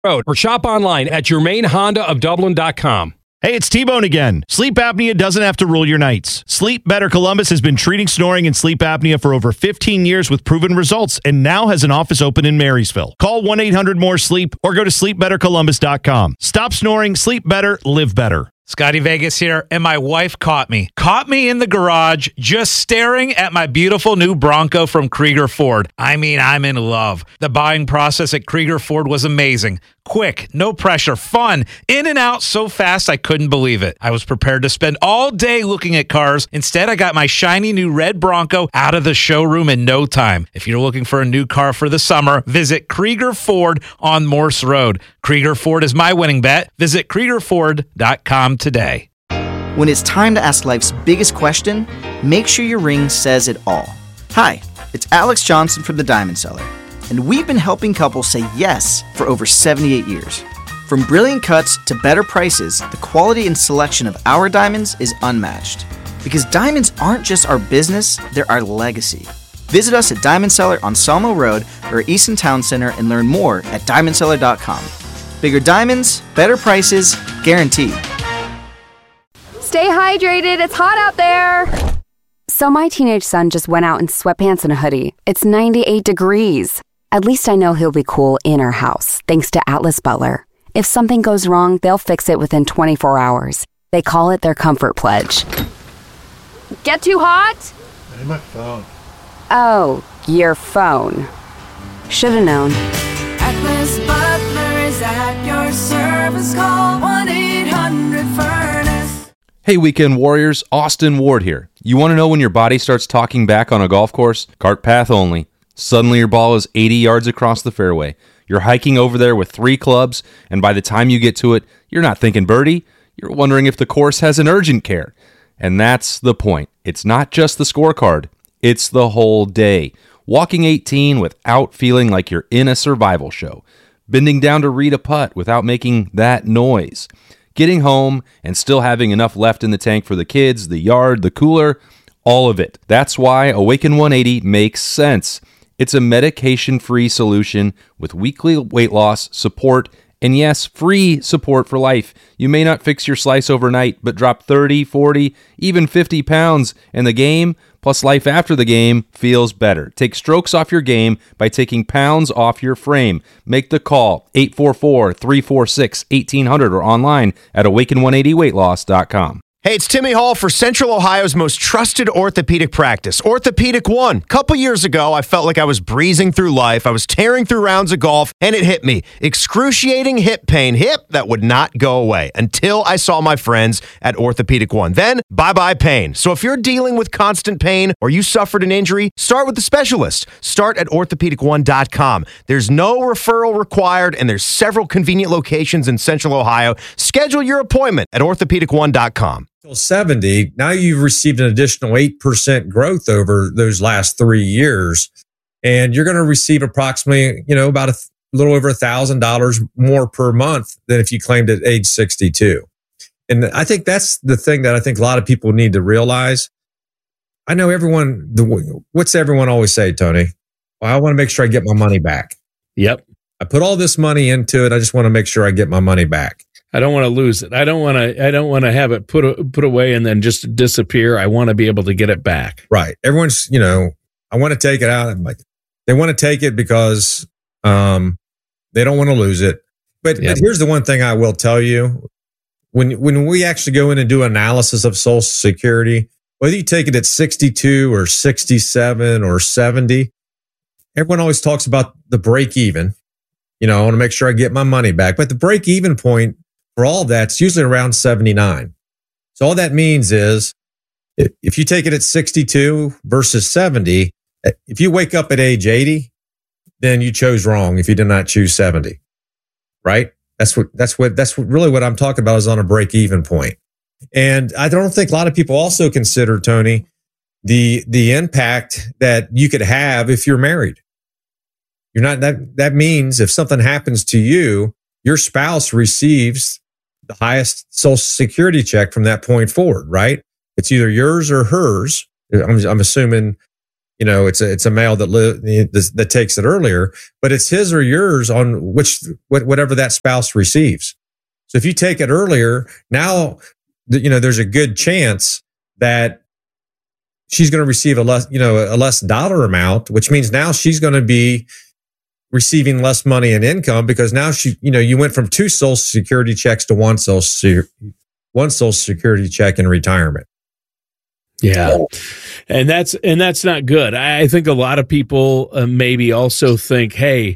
Road or shop online at germainhondaofdublin.com. Hey, it's T-Bone again. Sleep apnea doesn't have to rule your nights. Sleep Better Columbus has been treating snoring and sleep apnea for over 15 years with proven results and now has an office open in Marysville. Call 1-800-MORE-SLEEP or go to sleepbettercolumbus.com. Stop snoring, sleep better, live better. Scotty Vegas here, and my wife caught me in the garage just staring at my beautiful new Bronco from Krieger Ford. I mean, I'm in love. The buying process at Krieger Ford was amazing. Quick, no pressure, fun, in and out so fast I couldn't believe it. I was prepared to spend all day looking at cars. Instead, I got my shiny new red Bronco out of the showroom in no time. If you're looking for a new car for the summer, visit Krieger Ford on Morse Road. Krieger Ford is my winning bet. Visit KriegerFord.com today. When it's time to ask life's biggest question, make sure your ring says it all. Hi, it's Alex Johnson from The Diamond Seller, and we've been helping couples say yes for over 78 years. From brilliant cuts to better prices, the quality and selection of our diamonds is unmatched. Because diamonds aren't just our business, they're our legacy. Visit us at Diamond Seller on Salmo Road or Easton Town Center and learn more at diamondseller.com. Bigger diamonds, better prices, guaranteed. Stay hydrated, it's hot out there. So my teenage son just went out in sweatpants and a hoodie. It's 98 degrees. At least I know he'll be cool in our house, thanks to Atlas Butler. If something goes wrong, they'll fix it within 24 hours. They call it their comfort pledge. Get too hot? Hey, my phone. Oh, your phone. Should've known. Atlas Butler is at your service. Call 1-800-FURNACE. Hey, Weekend Warriors, Austin Ward here. You want to know when your body starts talking back on a golf course? Cart path only. Suddenly your ball is 80 yards across the fairway. You're hiking over there with 3 clubs, and by the time you get to it, you're not thinking birdie. You're wondering if the course has an urgent care. And that's the point. It's not just the scorecard. It's the whole day. Walking 18 without feeling like you're in a survival show. Bending down to read a putt without making that noise. Getting home and still having enough left in the tank for the kids, the yard, the cooler, all of it. That's why Awaken 180 makes sense. It's a medication-free solution with weekly weight loss, support, and yes, free support for life. You may not fix your slice overnight, but drop 30, 40, even 50 pounds, and the game, plus life after the game, feels better. Take strokes off your game by taking pounds off your frame. Make the call, 844-346-1800 or online at awaken180weightloss.com. Hey, it's Timmy Hall for Central Ohio's most trusted orthopedic practice, Orthopedic One. A couple years ago, I felt like I was breezing through life. I was tearing through rounds of golf, and it hit me. Excruciating hip pain. Hip that would not go away until I saw my friends at Orthopedic One. Then, bye-bye pain. So if you're dealing with constant pain or you suffered an injury, start with the specialist. Start at orthopedic1.com. There's no referral required, and there's several convenient locations in Central Ohio. Schedule your appointment at orthopedic1.com. 70, now you've received an additional 8% growth over those last 3 years. And you're going to receive approximately, about a little over $1,000 more per month than if you claimed at age 62. And I think that's the thing that I think a lot of people need to realize. I know what's everyone always say, Tony? Well, I want to make sure I get my money back. Yep. I put all this money into it. I just want to make sure I get my money back. I don't want to lose it. I don't want to have it put away and then just disappear. I want to be able to get it back. Right. Everyone's, I want to take it out. I'm like, they want to take it because they don't want to lose it. But here's the one thing I will tell you. When we actually go in and do analysis of Social Security, whether you take it at 62 or 67 or 70, everyone always talks about the break even. I want to make sure I get my money back. But the break even point for all that's usually around 79. So all that means is if you take it at 62 versus 70, if you wake up at age 80, then you chose wrong if you did not choose 70. Right? That's really what I'm talking about is on a break even point. And I don't think a lot of people also consider, Tony, the impact that you could have if you're married. You're not that means if something happens to you, your spouse receives the highest Social Security check from that point forward, right? It's either yours or hers. I'm assuming, it's a male that takes it earlier, but it's his or yours on whatever that spouse receives. So if you take it earlier, now, there's a good chance that she's going to receive a less dollar amount, which means now she's going to be receiving less money in income because now you went from 2 Social Security checks to one Social Security check in retirement. Yeah. And that's not good. I think a lot of people maybe also think, hey,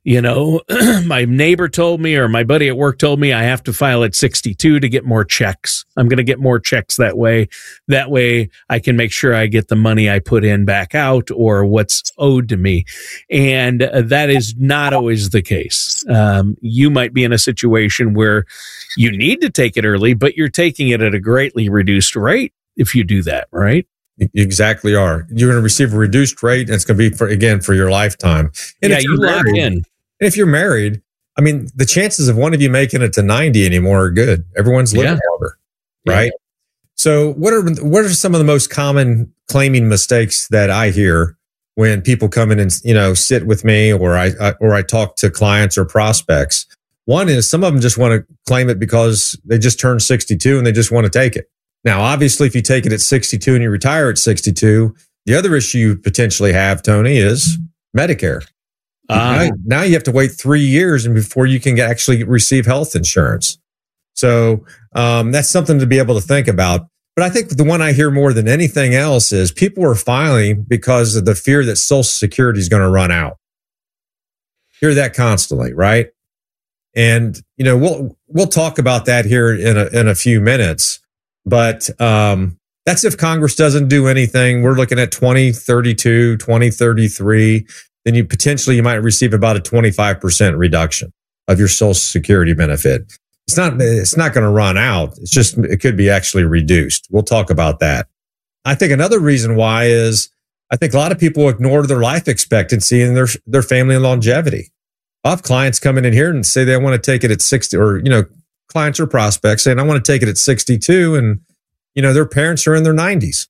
my neighbor told me or my buddy at work told me I have to file at 62 to get more checks. I'm going to get more checks that way. That way I can make sure I get the money I put in back out or what's owed to me. And that is not always the case. You might be in a situation where you need to take it early, but you're taking it at a greatly reduced rate if you do that, right? You exactly are. You're going to receive a reduced rate, and it's going to be for your lifetime. And yeah, you lock in. And if you're married, I mean, the chances of one of you making it to 90 anymore are good. Everyone's living longer, right? Yeah. So, what are some of the most common claiming mistakes that I hear when people come in and sit with me, or I talk to clients or prospects? One is some of them just want to claim it because they just turned 62 and they just want to take it. Now, obviously, if you take it at 62 and you retire at 62, the other issue you potentially have, Tony, is Medicare. Now you have to wait 3 years and before you can actually receive health insurance. So that's something to be able to think about. But I think the one I hear more than anything else is people are filing because of the fear that Social Security is going to run out. Hear that constantly, right? And we'll talk about that here in a few minutes. But that's if Congress doesn't do anything. We're looking at 2032, 2033. Then you might receive about a 25% reduction of your Social Security benefit. It's not going to run out. It could be actually reduced. We'll talk about that. I think another reason why is I think a lot of people ignore their life expectancy and their family longevity. I have clients coming in here and say they want to take it at 60 or, clients or prospects saying, I want to take it at 62 and, their parents are in their 90s.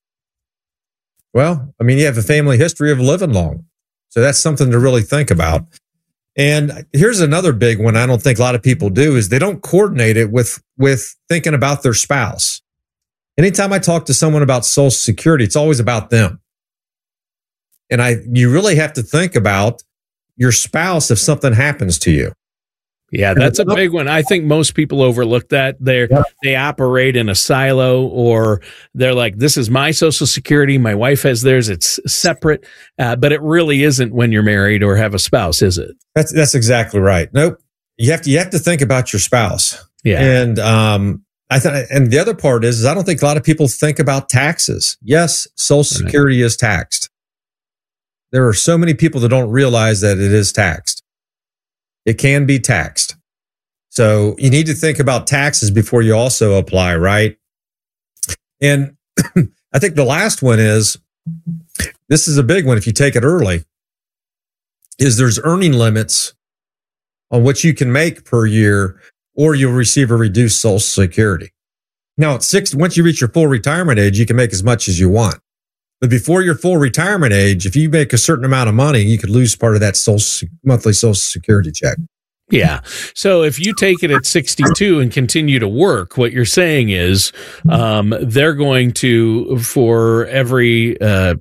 Well, I mean, you have a family history of living long. So that's something to really think about. And here's another big one I don't think a lot of people do is they don't coordinate it with thinking about their spouse. Anytime I talk to someone about Social Security, it's always about them. And you really have to think about your spouse if something happens to you. Yeah, that's a big one. I think most people overlook that. They operate in a silo, or they're like, this is my Social Security. My wife has theirs. It's separate. But it really isn't when you're married or have a spouse, is it? That's exactly right. Nope. You have to think about your spouse. Yeah. And and the other part is I don't think a lot of people think about taxes. Yes, Social Security is taxed. There are so many people that don't realize that it is taxed. It can be taxed. So you need to think about taxes before you also apply, right? And I think the last one is, this is a big one if you take it early, is there's earning limits on what you can make per year, or you'll receive a reduced Social Security. Now, once you reach your full retirement age, you can make as much as you want. But before your full retirement age, if you make a certain amount of money, you could lose part of that monthly Social Security check. Yeah. So if you take it at 62 and continue to work, what you're saying is they're going to, for every $2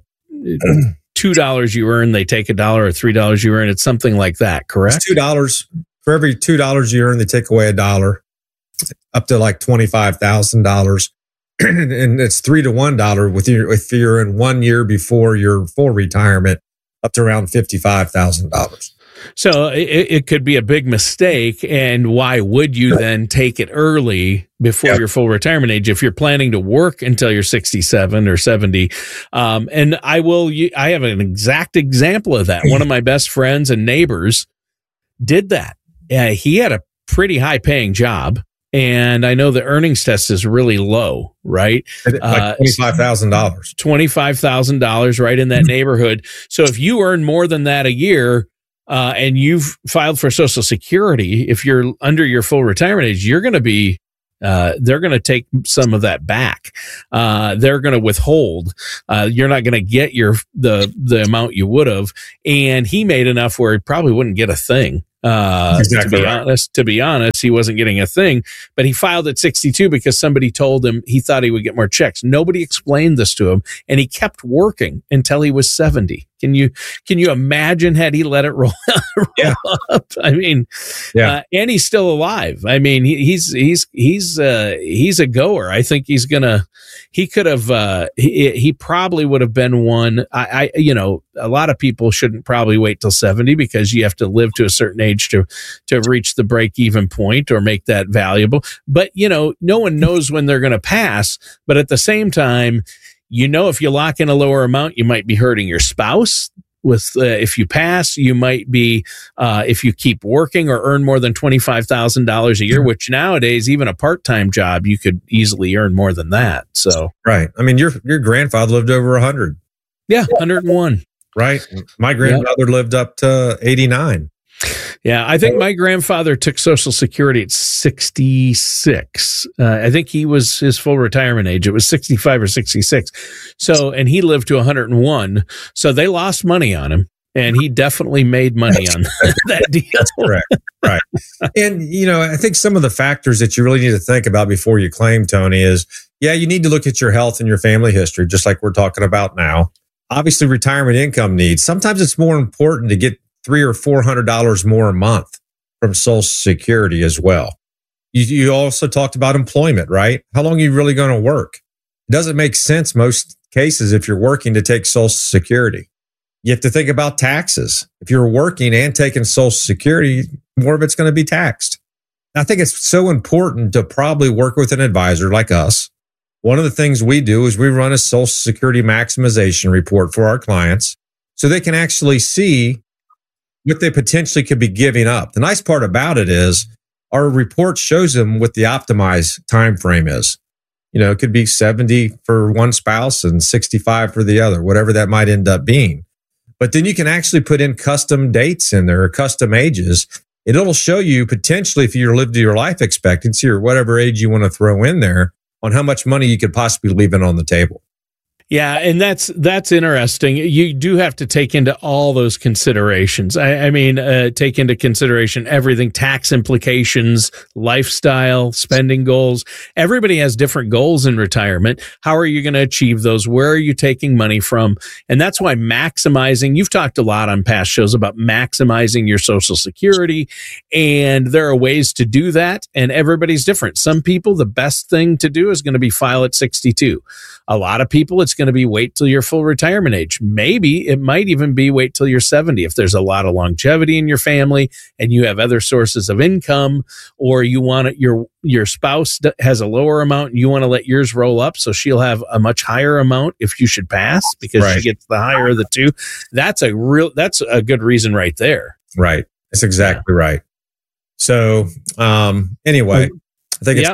you earn, they take $1 or $3 you earn. It's something like that, correct? It's $2. For every $2 you earn, they take away $1, up to like $25,000. And it's $3 to $1 if you're in 1 year before your full retirement, up to around $55,000. So it could be a big mistake. And why would you then take it early before your full retirement age if you're planning to work until you're 67 or 70? And I have an exact example of that. One of my best friends and neighbors did that. He had a pretty high paying job. And I know the earnings test is really low, right? Like $25,000. $25,000, right in that neighborhood. So if you earn more than that a year, and you've filed for Social Security, if you're under your full retirement age, you're going to be They're going to take some of that back. They're going to withhold. You're not going to get the amount you would have. And he made enough where he probably wouldn't get a thing. To be honest, he wasn't getting a thing, but he filed at 62 because somebody told him he thought he would get more checks. Nobody explained this to him, and he kept working until he was 70. Can you imagine had he let it roll up? I mean, and he's still alive. I mean, he's a goer. I think he probably would have been one. A lot of people shouldn't probably wait till 70 because you have to live to a certain age to reach the break even point or make that valuable. But, no one knows when they're going to pass. But at the same time, if you lock in a lower amount, you might be hurting your spouse. If you pass, you might be, if you keep working or earn more than $25,000 a year, which nowadays, even a part-time job, you could easily earn more than that. So, right. I mean, your grandfather lived over 100. Yeah. 101. Right. My grandfather lived up to 89. Yeah, I think my grandfather took Social Security at 66. I think his full retirement age. It was 65 or 66. So, and he lived to 101. So they lost money on him, and he definitely made money on that deal. That's correct. Right. And, I think some of the factors that you really need to think about before you claim, Tony, is, you need to look at your health and your family history, just like we're talking about now. Obviously, retirement income needs. Sometimes it's more important to get $300 or $400 more a month from Social Security as well. You also talked about employment, right? How long are you really going to work? It doesn't make sense most cases if you're working to take Social Security. You have to think about taxes. If you're working and taking Social Security, more of it's going to be taxed. I think it's so important to probably work with an advisor like us. One of the things we do is we run a Social Security maximization report for our clients so they can actually see what they potentially could be giving up. The nice part about it is our report shows them what the optimized time frame is. It could be 70 for one spouse and 65 for the other, whatever that might end up being. But then you can actually put in custom dates in there or custom ages. It'll show you potentially if you live to your life expectancy or whatever age you want to throw in there on how much money you could possibly leave it on the table. Yeah, and that's interesting. You do have to take into all those considerations. I mean, take into consideration everything, tax implications, lifestyle, spending goals. Everybody has different goals in retirement. How are you going to achieve those? Where are you taking money from? And that's why maximizing, you've talked a lot on past shows about maximizing your Social Security, and there are ways to do that, and everybody's different. Some people, the best thing to do is going to be file at 62. A lot of people, it's going to be wait till your full retirement age. Maybe it might even be wait till you're 70 if there's a lot of longevity in your family and you have other sources of income, or you want it, your spouse has a lower amount and you want to let yours roll up so she'll have a much higher amount if you should pass because she gets the higher of the two. That's a good reason right there. Right. That's exactly right. So anyway, I think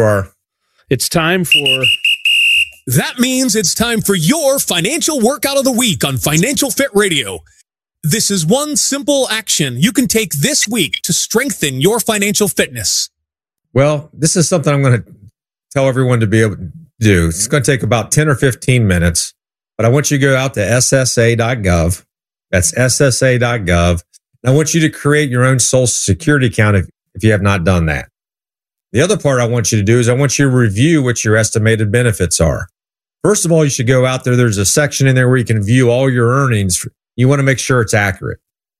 it's time for That means it's time for your financial workout of the week on Financial Fit Radio. This is one simple action you can take this week to strengthen your financial fitness. Well, this is something I'm going to tell everyone to be able to do. It's going to take about 10 or 15 minutes, but I want you to go out to ssa.gov. That's ssa.gov. And I want you to create your own Social Security account if you have not done that. The other part I want you to do is I want you to review what your estimated benefits are. First of all, you should go out there. There's a section in there where you can view all your earnings. You want to make sure it's accurate.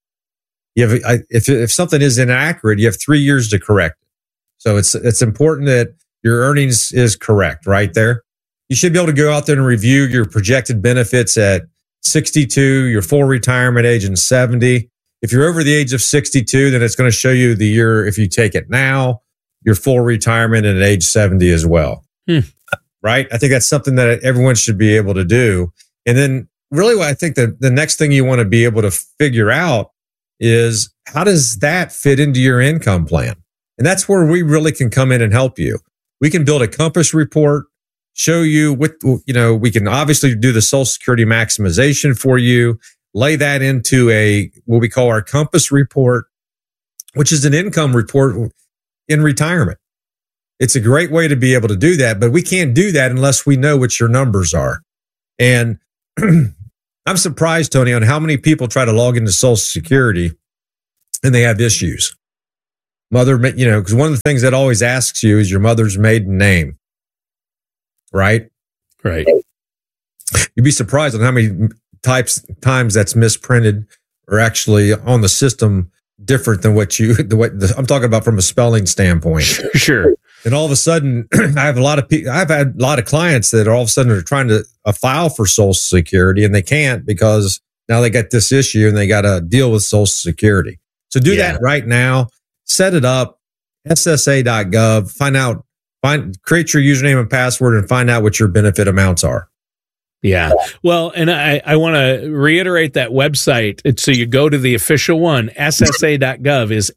If something is inaccurate, you have 3 years to correct it. So it's important that your earnings is correct right there. You should be able to go out there and review your projected benefits at 62, your full retirement age, and 70. If you're over the age of 62, then it's going to show you the year, if you take it now, your full retirement and at age 70 as well. Right? I think that's something that everyone should be able to do. And then really what I think that the next thing you want to be able to figure out is how does that fit into your income plan? And that's where we really can come in and help you. We can build a compass report, show you what, we can obviously do the Social Security maximization for you, lay that into what we call our compass report, which is an income report in retirement. it's a great way to be able to do that, but we can't do that unless we know what your numbers are. And I'm surprised, Tony, on how many people try to log into Social Security and they have issues. Mother, because one of the things that always asks you is your mother's maiden name, right? Right. You'd be surprised on how many times that's misprinted or actually on the system different than I'm talking about from a spelling standpoint. Sure. And all of a sudden, I've had a lot of clients that all of a sudden are trying to file for Social Security and they can't because now they got this issue and they got to deal with Social Security. So do that right now. Set it up, SSA.gov, create your username and password and find out what your benefit amounts are. Yeah. Well, and I want to reiterate that website. So you go to the official one, SSA.gov is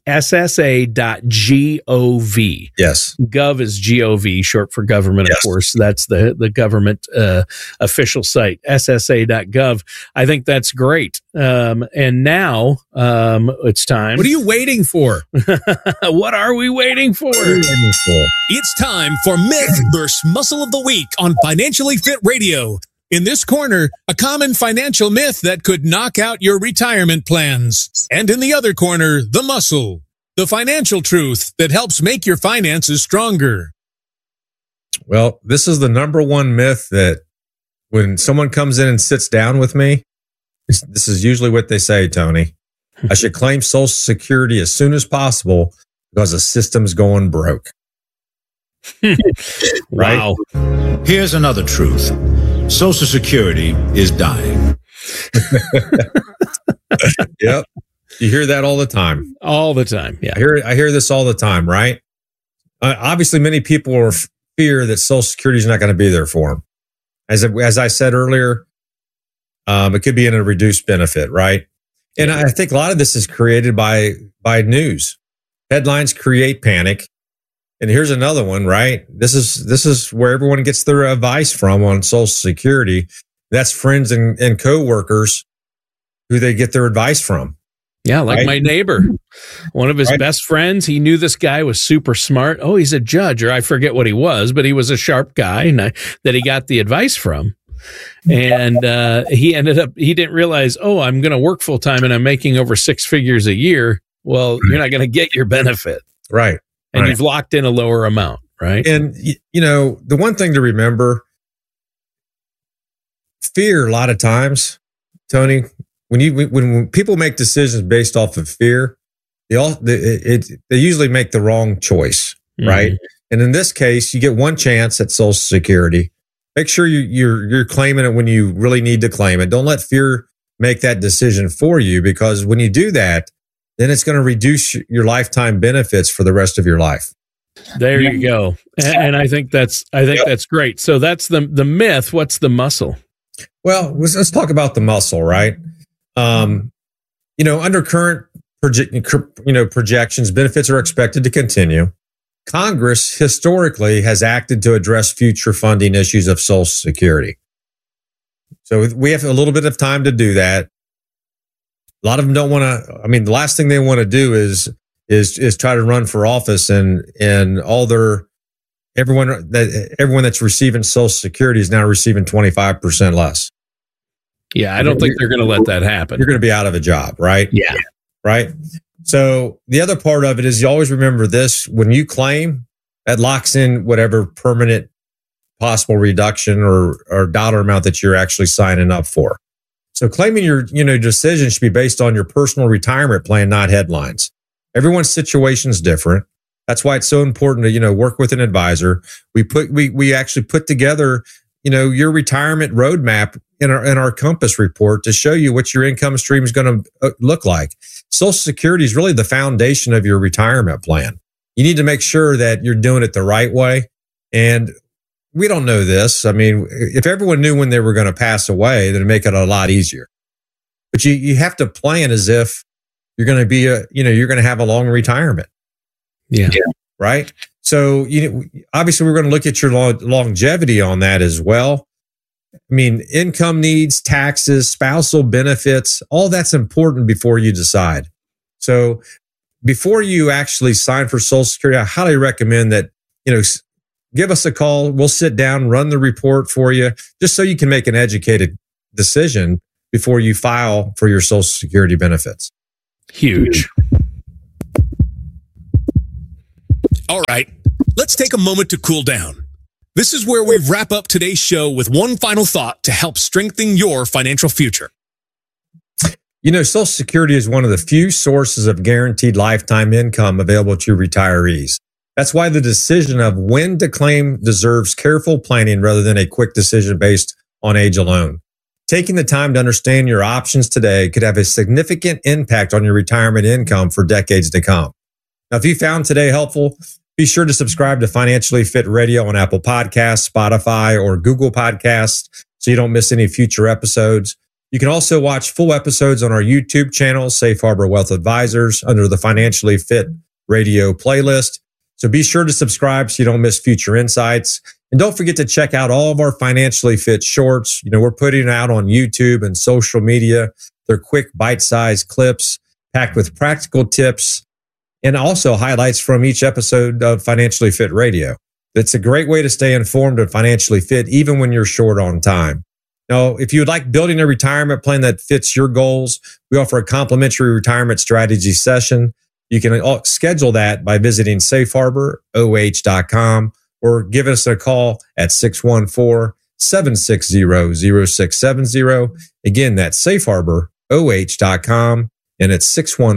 SSA.gov. Yes. Gov is GOV, short for government, of course. That's the government official site, SSA.gov. I think that's great. And now it's time. What are you waiting for? What are we waiting for? It's time for Myth vs. Muscle of the Week on Financially Fit Radio. In this corner, a common financial myth that could knock out your retirement plans. And in the other corner, the muscle, the financial truth that helps make your finances stronger. Well, this is the number one myth that when someone comes in and sits down with me, this is usually what they say, Tony. I should claim Social Security as soon as possible because the system's going broke. Wow. Here's another truth. Social Security is dying. Yep. You hear that all the time. All the time. Yeah. I hear this all the time, right? Obviously, many people fear that Social Security is not going to be there for them. As I said earlier, it could be in a reduced benefit, right? And I think a lot of this is created by news. Headlines create panic. And here's another one, right? This is where everyone gets their advice from on Social Security. That's friends and coworkers who they get their advice from. Yeah, like my neighbor, one of his best friends. He knew this guy was super smart. Oh, he's a judge, or I forget what he was, but he was a sharp guy that he got the advice from. And he didn't realize, I'm going to work full time and I'm making over 6 figures a year. Well, you're not going to get your benefit. Right. And you've locked in a lower amount, right? And, the one thing to remember, fear a lot of times, Tony, when people make decisions based off of fear, they usually make the wrong choice, right? And in this case, you get one chance at Social Security. Make sure you're claiming it when you really need to claim it. Don't let fear make that decision for you, because when you do that, then it's going to reduce your lifetime benefits for the rest of your life. There you go. And I think that's great. So that's the myth. What's the muscle? Well, let's talk about the muscle, right? Under current projections, benefits are expected to continue. Congress historically has acted to address future funding issues of Social Security. So we have a little bit of time to do that. A lot of them don't want to. I mean, the last thing they want to do is try to run for office and everyone that's receiving Social Security is now receiving 25% less. Yeah, I don't think they're going to let that happen. You're going to be out of a job, right? Yeah. Right. So the other part of it is you always remember this: when you claim, that locks in whatever permanent possible reduction or dollar amount that you're actually signing up for. So claiming your decision should be based on your personal retirement plan, not headlines. Everyone's situation is different. That's why it's so important to work with an advisor. We actually put together your retirement roadmap in our Compass report to show you what your income stream is going to look like. Social Security is really the foundation of your retirement plan. You need to make sure that you're doing it the right way. And we don't know this. I mean, if everyone knew when they were going to pass away, then it'd make it a lot easier. But you have to plan as if you're going to be you're going to have a long retirement. Yeah. Right. So, obviously we're going to look at your longevity on that as well. I mean, income needs, taxes, spousal benefits, all that's important before you decide. So before you actually sign for Social Security, I highly recommend that give us a call. We'll sit down, run the report for you, just so you can make an educated decision before you file for your Social Security benefits. Huge. All right, let's take a moment to cool down. This is where we wrap up today's show with one final thought to help strengthen your financial future. Social Security is one of the few sources of guaranteed lifetime income available to retirees. That's why the decision of when to claim deserves careful planning rather than a quick decision based on age alone. Taking the time to understand your options today could have a significant impact on your retirement income for decades to come. Now, if you found today helpful, be sure to subscribe to Financially Fit Radio on Apple Podcasts, Spotify, or Google Podcasts so you don't miss any future episodes. You can also watch full episodes on our YouTube channel, Safe Harbor Wealth Advisors, under the Financially Fit Radio playlist. So be sure to subscribe so you don't miss future insights. And don't forget to check out all of our Financially Fit shorts. We're putting it out on YouTube and social media. They're quick, bite-sized clips packed with practical tips and also highlights from each episode of Financially Fit Radio. It's a great way to stay informed and financially fit, even when you're short on time. Now, if you would like building a retirement plan that fits your goals, we offer a complimentary retirement strategy session. You can schedule that by visiting safeharboroh.com or give us a call at 614-760-0670. Again, that's safeharboroh.com, and it's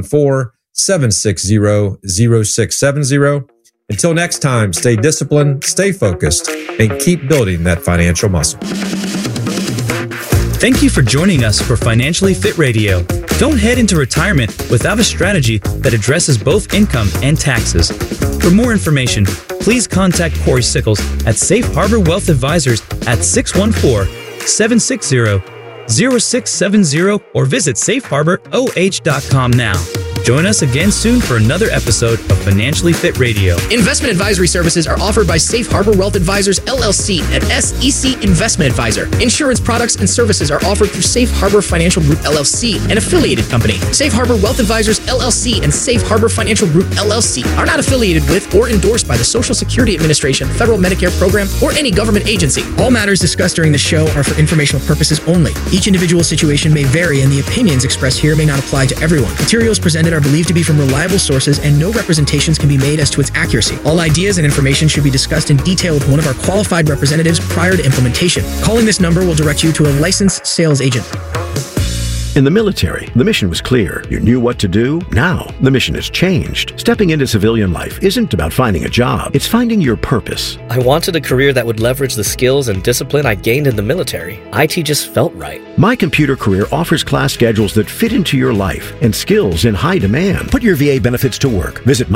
614-760-0670. Until next time, stay disciplined, stay focused, and keep building that financial muscle. Thank you for joining us for Financially Fit Radio. Don't head into retirement without a strategy that addresses both income and taxes. For more information, please contact Corey Sickles at Safe Harbor Wealth Advisors at 614-760-0670 or visit safeharboroh.com now. Join us again soon for another episode of Financially Fit Radio. Investment advisory services are offered by Safe Harbor Wealth Advisors, LLC, at SEC Investment Advisor. Insurance products and services are offered through Safe Harbor Financial Group, LLC, an affiliated company. Safe Harbor Wealth Advisors, LLC, and Safe Harbor Financial Group, LLC, are not affiliated with or endorsed by the Social Security Administration, Federal Medicare Program, or any government agency. All matters discussed during the show are for informational purposes only. Each individual situation may vary, and the opinions expressed here may not apply to everyone. Materials presented are believed to be from reliable sources, and no representations can be made as to its accuracy. All ideas and information should be discussed in detail with one of our qualified representatives prior to implementation. Calling this number will direct you to a licensed sales agent. In the military, the mission was clear. You knew what to do. Now, the mission has changed. Stepping into civilian life isn't about finding a job. It's finding your purpose. I wanted a career that would leverage the skills and discipline I gained in the military. IT just felt right. My Computer Career offers class schedules that fit into your life and skills in high demand. Put your VA benefits to work. Visit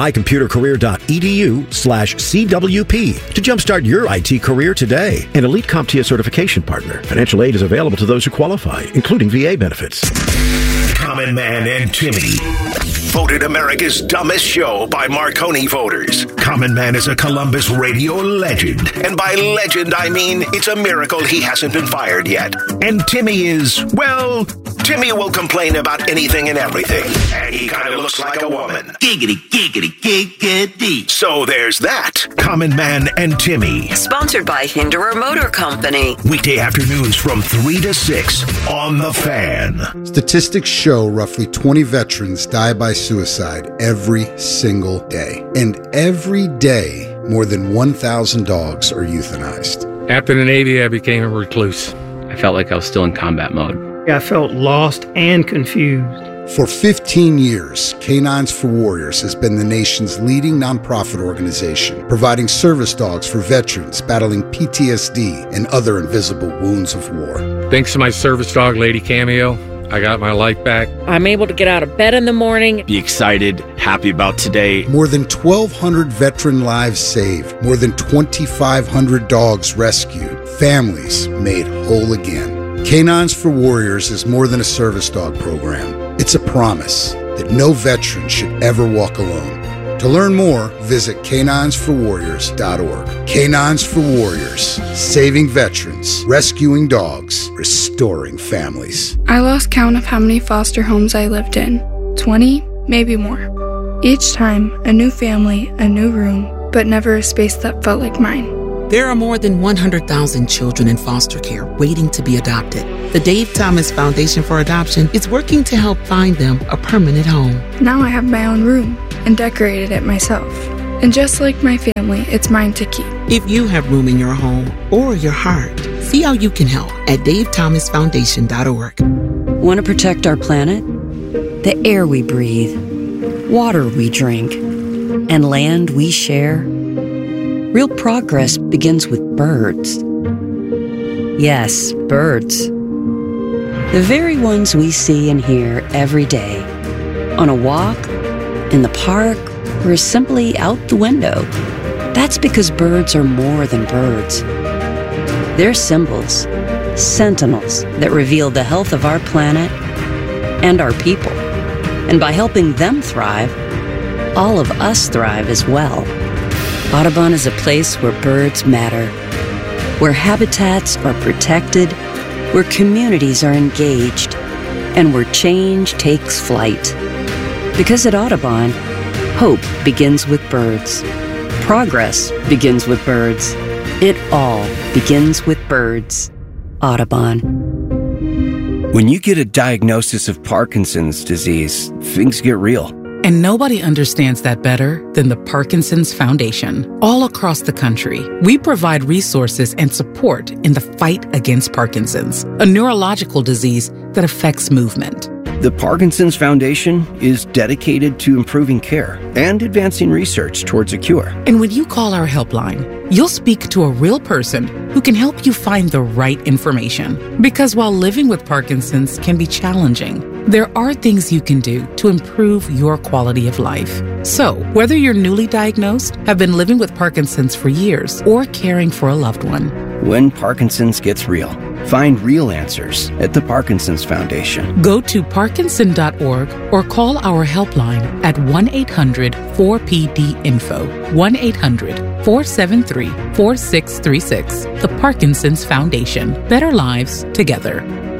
mycomputercareer.edu/CWP to jumpstart your IT career today. An elite CompTIA certification partner. Financial aid is available to those who qualify, including VA benefits. Common Man and Timmy. Voted America's dumbest show by Marconi voters. Common Man is a Columbus radio legend. And by legend, I mean it's a miracle he hasn't been fired yet. And Timmy is, well, Timmy will complain about anything and everything. And he kind of looks like a woman. Giggity, giggity, giggity. So there's that. Common Man and Timmy. Sponsored by Hinderer Motor Company. Weekday afternoons from 3 to 6 on The Fan. Statistics show roughly 20 veterans die by suicide every single day. And every day, more than 1,000 dogs are euthanized. After the Navy, I became a recluse. I felt like I was still in combat mode. I felt lost and confused. For 15 years, Canines for Warriors has been the nation's leading nonprofit organization, providing service dogs for veterans battling PTSD and other invisible wounds of war. Thanks to my service dog, Lady Cameo, I got my life back. I'm able to get out of bed in the morning. Be excited, happy about today. More than 1,200 veteran lives saved. More than 2,500 dogs rescued. Families made whole again. Canines for Warriors is more than a service dog program. It's a promise that no veteran should ever walk alone. To learn more, visit caninesforwarriors.org. Canines for Warriors, saving veterans, rescuing dogs, restoring families. I lost count of how many foster homes I lived in. 20, maybe more. Each time, a new family, a new room, but never a space that felt like mine. There are more than 100,000 children in foster care waiting to be adopted. The Dave Thomas Foundation for Adoption is working to help find them a permanent home. Now I have my own room and decorated it myself. And just like my family, it's mine to keep. If you have room in your home or your heart, see how you can help at davethomasfoundation.org. Want to protect our planet? The air we breathe, water we drink, and land we share? Real progress begins with birds. Yes, birds. The very ones we see and hear every day. On a walk, in the park, or simply out the window. That's because birds are more than birds. They're symbols, sentinels that reveal the health of our planet and our people. And by helping them thrive, all of us thrive as well. Audubon is a place where birds matter, where habitats are protected, where communities are engaged, and where change takes flight. Because at Audubon, hope begins with birds. Progress begins with birds. It all begins with birds. Audubon. When you get a diagnosis of Parkinson's disease, things get real. And nobody understands that better than the Parkinson's Foundation. All across the country, we provide resources and support in the fight against Parkinson's, a neurological disease that affects movement. The Parkinson's Foundation is dedicated to improving care and advancing research towards a cure. And when you call our helpline, you'll speak to a real person who can help you find the right information. Because while living with Parkinson's can be challenging, there are things you can do to improve your quality of life. So, whether you're newly diagnosed, have been living with Parkinson's for years, or caring for a loved one, when Parkinson's gets real, find real answers at the Parkinson's Foundation. Go to parkinson.org or call our helpline at 1-800-4PD-INFO, 1-800-473-4636. The Parkinson's Foundation. Better lives together.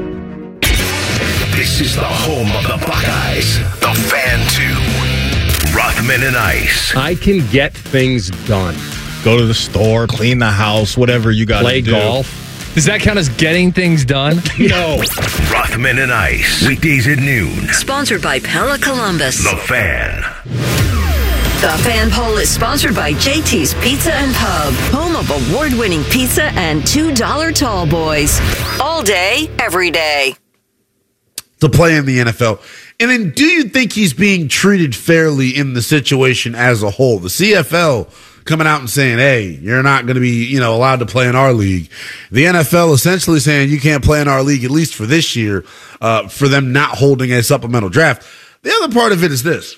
This is the home of the Buckeyes, the Fan 2, Rothman and Ice. I can get things done. Go to the store, clean the house, whatever you got to do. Play golf. Does that count as getting things done? No. Rothman and Ice, weekdays at noon. Sponsored by Pella Columbus. The Fan. The Fan Poll is sponsored by JT's Pizza and Pub, home of award-winning pizza and $2 tall boys. All day, every day. To play in the NFL. And then do you think he's being treated fairly in the situation as a whole? The CFL coming out and saying, hey, you're not going to be, allowed to play in our league. The NFL essentially saying you can't play in our league, at least for this year, for them not holding a supplemental draft. The other part of it is this.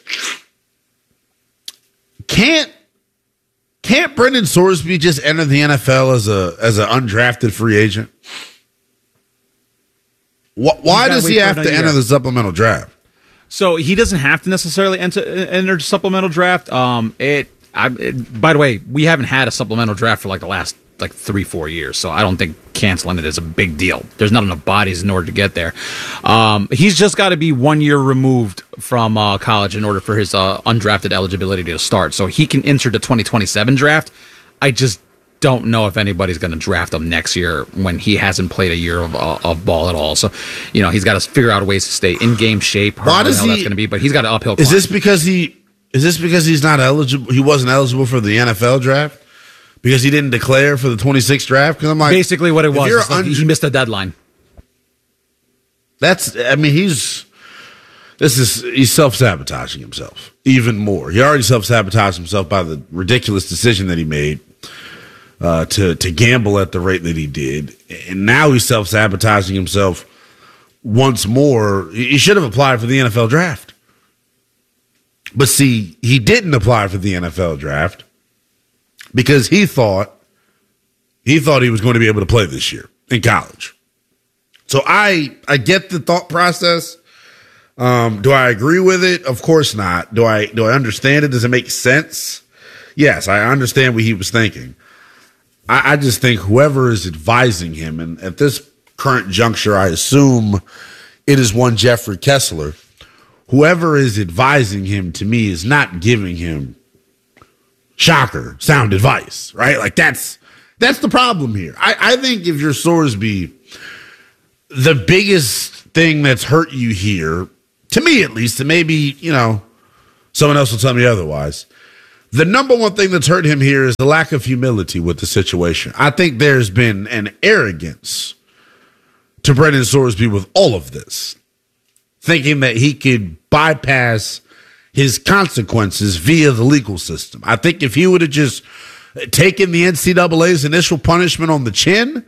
Can't Brendan Sorsby just enter the NFL as an undrafted free agent? Why does he have to enter the supplemental draft? So he doesn't have to necessarily enter supplemental draft. By the way, we haven't had a supplemental draft for the last 3-4 years, so I don't think canceling it is a big deal. There's not enough bodies in order to get there. He's just got to be 1 year removed from college in order for his undrafted eligibility to start. So he can enter the 2027 draft. I just don't know if anybody's going to draft him next year when he hasn't played a year of ball at all. So, he's got to figure out ways to stay in game shape. Why does that's going to be? But he's got an uphill climb. Is this because he's not eligible? He wasn't eligible for the NFL draft because he didn't declare for the 26th draft. Because I'm like, basically what it was. He missed a deadline. He's self-sabotaging himself even more. He already self-sabotaged himself by the ridiculous decision that he made. To gamble at the rate that he did. And now he's self-sabotaging himself once more. He should have applied for the NFL draft. But see, he didn't apply for the NFL draft because he thought he was going to be able to play this year in college. So I get the thought process. Do I agree with it? Of course not. Do I understand it? Does it make sense? Yes, I understand what he was thinking. I just think whoever is advising him, and at this current juncture, I assume it is one Jeffrey Kessler, whoever is advising him to me is not giving him Shocker, sound advice, right? Like that's the problem here. I think if you're Sorsby, the biggest thing that's hurt you here, to me at least, and maybe, someone else will tell me otherwise, the number one thing that's hurt him here is the lack of humility with the situation. I think there's been an arrogance to Brendan Sorsby with all of this, thinking that he could bypass his consequences via the legal system. I think if he would have just taken the NCAA's initial punishment on the chin,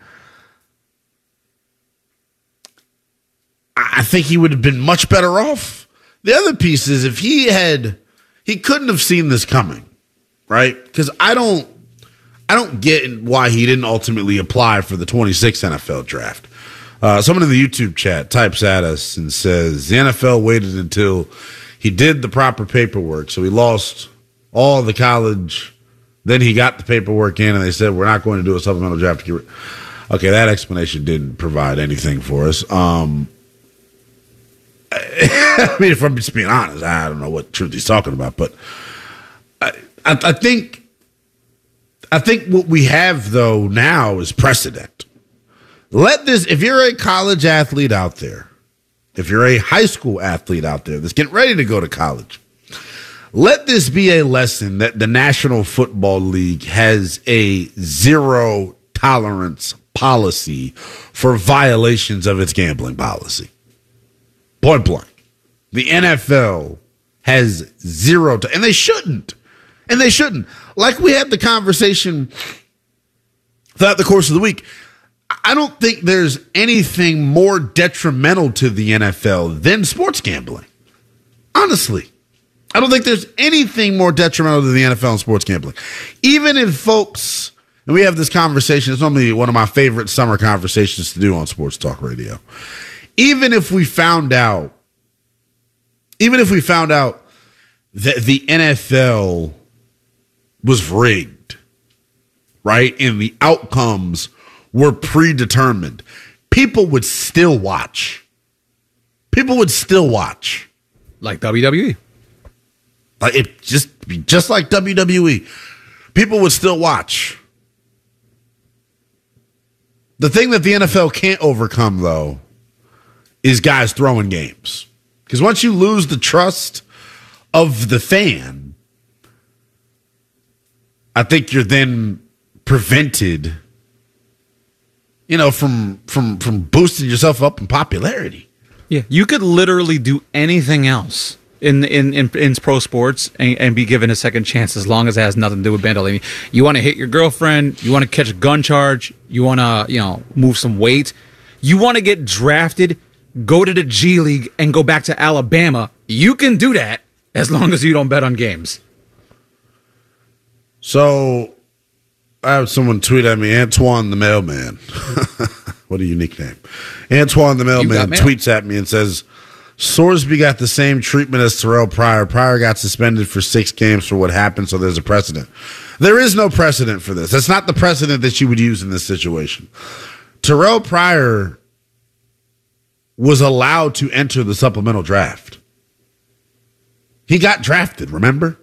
I think he would have been much better off. The other piece is if he couldn't have seen this coming, right? Because I don't get why he didn't ultimately apply for the 26th NFL draft. Someone in the YouTube chat types at us and says the NFL waited until he did the proper paperwork, so he lost all the college. Then he got the paperwork in, and they said, we're not going to do a supplemental draft. Okay, that explanation didn't provide anything for us. I mean, if I'm just being honest, I don't know what truth he's talking about, but I think what we have, though, now is precedent. If you're a college athlete out there, if you're a high school athlete out there that's getting ready to go to college, let this be a lesson that the National Football League has a zero tolerance policy for violations of its gambling policy. Point blank. The NFL has zero, and they shouldn't. And they shouldn't. Like we had the conversation throughout the course of the week, I don't think there's anything more detrimental to the NFL than sports gambling. Honestly, I don't think there's anything more detrimental to the NFL and sports gambling. Even if folks, and we have this conversation, it's normally one of my favorite summer conversations to do on Sports Talk Radio. Even if we found out that the NFL was rigged, right? And the outcomes were predetermined, people would still watch. People would still watch. Like WWE. Like it just like WWE. People would still watch. The thing that the NFL can't overcome, though, is guys throwing games. Because once you lose the trust of the fan, I think you're then prevented, from boosting yourself up in popularity. Yeah, you could literally do anything else in pro sports and be given a second chance as long as it has nothing to do with bandoleering. You want to hit your girlfriend, you want to catch a gun charge, you want to, move some weight, you want to get drafted, go to the G League and go back to Alabama. You can do that as long as you don't bet on games. So I had someone tweet at me, Antoine the Mailman. What a unique name. Antoine the Mailman tweets at me and says, Sorsby got the same treatment as Terrell Pryor. Pryor got suspended for 6 games for what happened, so there's a precedent. There is no precedent for this. That's not the precedent that you would use in this situation. Terrell Pryor was allowed to enter the supplemental draft. He got drafted, remember?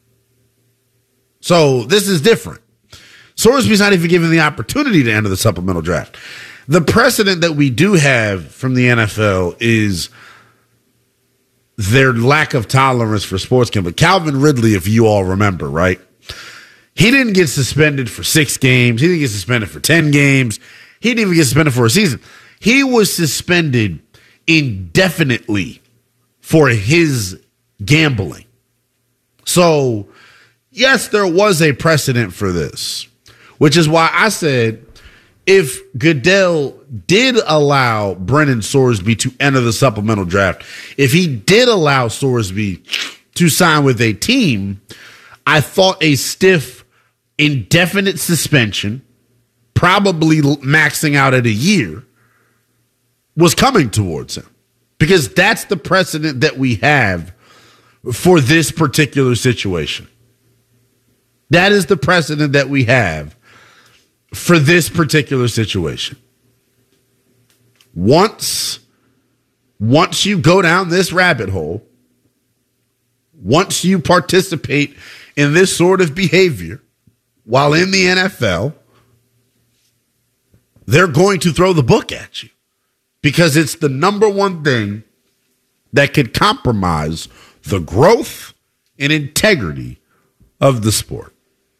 So this is different. Sorsby's not even given the opportunity to enter the supplemental draft. The precedent that we do have from the NFL is their lack of tolerance for sports gambling. Calvin Ridley, if you all remember, right? He didn't get suspended for 6 games. He didn't get suspended for 10 games. He didn't even get suspended for a season. He was suspended indefinitely for his gambling. So, yes, there was a precedent for this, which is why I said if Goodell did allow Brendan Sorsby to enter the supplemental draft, if he did allow Sorsby to sign with a team, I thought a stiff, indefinite suspension, probably maxing out at a year, was coming towards him. Because that's the precedent that we have for this particular situation. That is the precedent that we have for this particular situation. Once you go down this rabbit hole, once you participate in this sort of behavior while in the NFL, they're going to throw the book at you because it's the number one thing that could compromise the growth and integrity of the sport.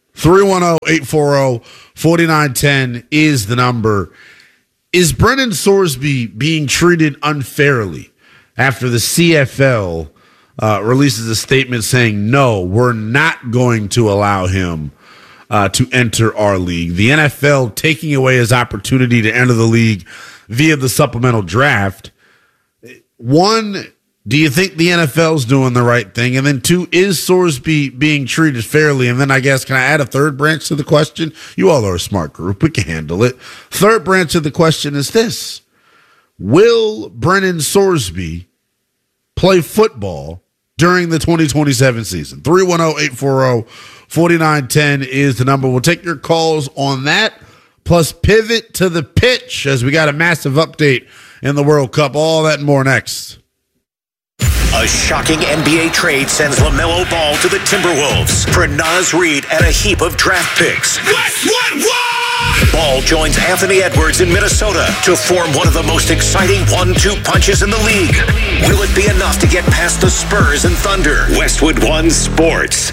310-840-4910 is the number. Is Brennan Sorsby being treated unfairly after the CFL releases a statement saying, no, we're not going to allow him to enter our league? The NFL taking away his opportunity to enter the league via the supplemental draft. One, do you think the NFL's doing the right thing? And then two, is Sorsby being treated fairly? And then I guess, can I add a third branch to the question? You all are a smart group. We can handle it. Third branch of the question is this. Will Brennan Sorsby play football during the 2027 season? 310-840-4910 is the number. We'll take your calls on that, plus pivot to the pitch as we got a massive update in the World Cup. All that and more next. A shocking NBA trade sends LaMelo Ball to the Timberwolves for Naz Reid and a heap of draft picks. What? Ball joins Anthony Edwards in Minnesota to form one of the most exciting 1-2 punches in the league. Will it be enough to get past the Spurs and Thunder? Westwood One Sports.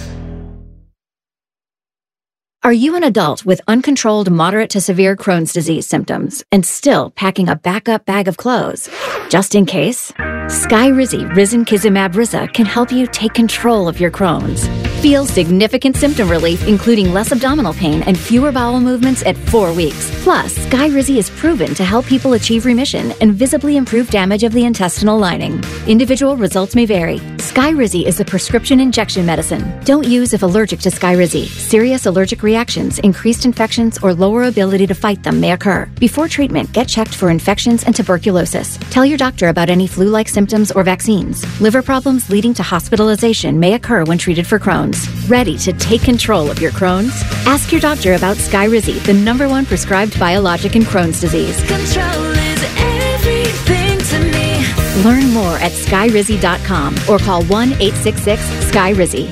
Are you an adult with uncontrolled moderate to severe Crohn's disease symptoms and still packing a backup bag of clothes? Just in case, Skyrizi Risankizumab Riza can help you take control of your Crohn's. Feel significant symptom relief, including less abdominal pain and fewer bowel movements at 4 weeks. Plus, Skyrizi is proven to help people achieve remission and visibly improve damage of the intestinal lining. Individual results may vary. Skyrizi is a prescription injection medicine. Don't use if allergic to Skyrizi. Serious allergic reactions, increased infections, or lower ability to fight them may occur. Before treatment, get checked for infections and tuberculosis. Tell your doctor about any flu-like symptoms or vaccines. Liver problems leading to hospitalization may occur when treated for Crohn's. Ready to take control of your Crohn's? Ask your doctor about Skyrizi, the #1 prescribed biologic in Crohn's disease. Control is everything to me. Learn more at Skyrizi.com or call 1-866-SKYRIZI.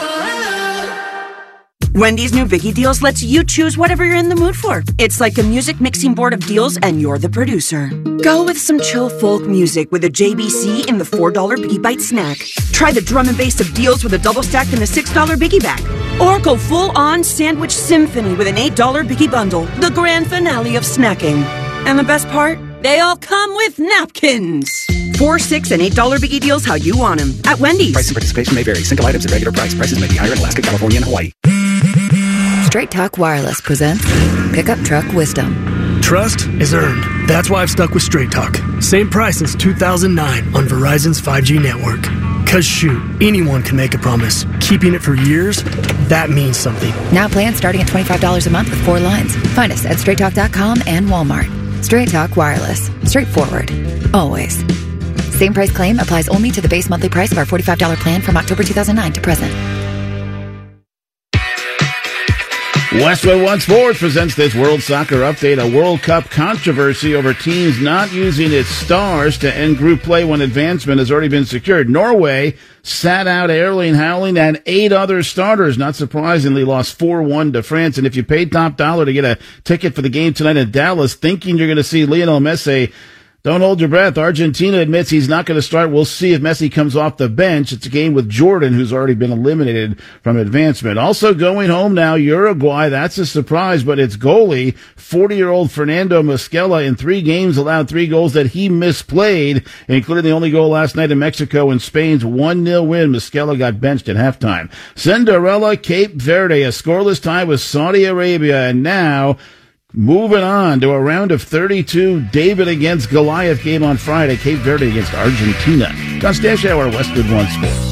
Wendy's new Biggie Deals lets you choose whatever you're in the mood for. It's like a music mixing board of deals, and you're the producer. Go with some chill folk music with a JBC in the $4 Biggie Bite snack. Try the drum and bass of deals with a double stack in the $6 Biggie Bag. Or go full-on sandwich symphony with an $8 Biggie Bundle, the grand finale of snacking. And the best part? They all come with napkins. $4, $6, and $8 Biggie Deals how you want them. At Wendy's. Price and participation may vary. Single items at regular price. Prices may be higher in Alaska, California, and Hawaii. Straight Talk Wireless presents Pickup Truck Wisdom. Trust is earned. That's why I've stuck with Straight Talk. Same price since 2009 on Verizon's 5G network. Cause shoot, anyone can make a promise. Keeping it for years, that means something. Now plans starting at $25 a month with 4 lines. Find us at straighttalk.com and Walmart. Straight Talk Wireless. Straightforward. Always. Same price claim applies only to the base monthly price of our $45 plan from October 2009 to present. Westwood One Sports presents this World Soccer Update. A World Cup controversy over teams not using its stars to end group play when advancement has already been secured. Norway sat out Erling Haaland and 8 other starters. Not surprisingly, lost 4-1 to France. And if you paid top dollar to get a ticket for the game tonight in Dallas, thinking you're going to see Lionel Messi, don't hold your breath. Argentina admits he's not going to start. We'll see if Messi comes off the bench. It's a game with Jordan, who's already been eliminated from advancement. Also going home now, Uruguay. That's a surprise, but it's goalie, 40-year-old Fernando Mosquera, in 3 games allowed 3 goals that he misplayed, including the only goal last night in Mexico and Spain's 1-0 win. Mosquera got benched at halftime. Cinderella, Cape Verde, a scoreless tie with Saudi Arabia, and now moving on to a round of 32, David against Goliath game on Friday. Cape Verde against Argentina. John Stashower, Westwood One Sports.